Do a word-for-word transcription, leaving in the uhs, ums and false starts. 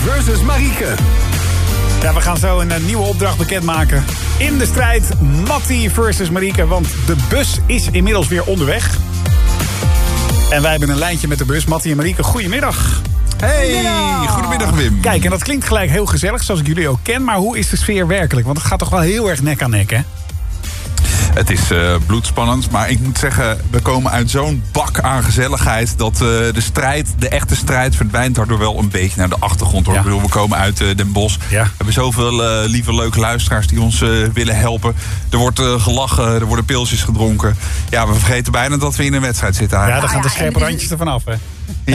versus Marieke. Ja, we gaan zo een, een nieuwe opdracht bekendmaken. In de strijd Mattie versus Marieke. Want de bus is inmiddels weer onderweg. En wij hebben een lijntje met de bus. Mattie en Marieke, goedemiddag. Hey, goedemiddag. goedemiddag Wim. Kijk, en dat klinkt gelijk heel gezellig, zoals ik jullie ook ken. Maar hoe is de sfeer werkelijk? Want het gaat toch wel heel erg nek aan nek, hè? Het is uh, bloedspannend, maar ik moet zeggen, we komen uit zo'n bak aan gezelligheid dat uh, de strijd, de echte strijd, verdwijnt daardoor wel een beetje naar de achtergrond. Hoor. Ja. Ik bedoel, we komen uit uh, Den Bosch. Ja. We hebben zoveel uh, lieve, leuke luisteraars die ons uh, willen helpen. Er wordt uh, gelachen, er worden pilsjes gedronken. Ja, we vergeten bijna dat we in een wedstrijd zitten. Ja, dan gaan Ah, de ja, scherpe en- randjes ervan af, hè?